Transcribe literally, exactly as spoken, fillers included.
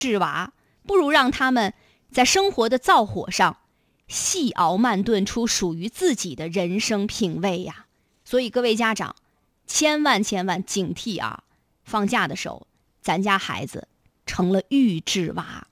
制娃，不如让他们在生活的灶火上细熬慢炖出属于自己的人生品味呀。所以各位家长千万千万警惕啊，放假的时候咱家孩子成了预制娃。